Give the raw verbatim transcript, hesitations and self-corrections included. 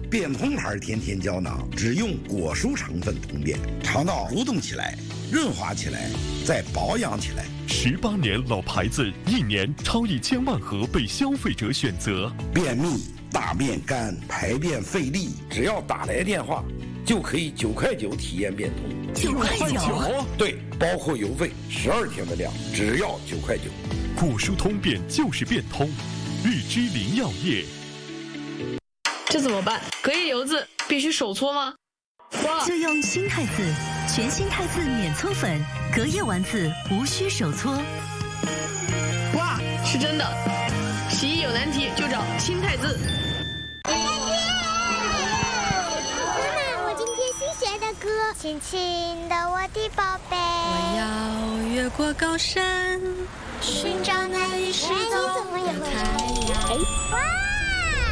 变通牌甜甜胶囊只用果蔬成分通便，肠道蠕动起来，润滑起来，再保养起来。 十八年老牌子，一年超一千万盒被消费者选择。 便秘、大便干、排便费力，只要打来电话，就可以九块九体验变通。 九块九？ 对，包括邮费，十二天的量，只要九块九。 果蔬通便就是变通，日之林药业。 这怎么办？隔夜油渍必须手搓吗？哇！ 就用新汰渍，全新汰渍免搓粉，隔夜丸子无需手搓。 哇，是真的！洗衣有难题就找新汰渍。 妈妈，我今天新学的歌，亲亲的我的宝贝。 我要越过高山， 寻找那一世的太阳。哇！